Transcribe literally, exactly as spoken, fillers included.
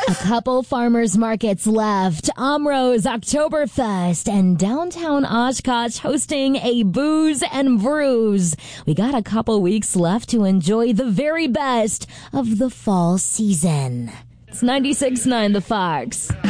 A couple farmers markets left, Amro's Oktoberfest, and downtown Oshkosh hosting a booze and brews. We got a couple weeks left to enjoy the very best of the fall season. It's ninety-six point nine The Fox.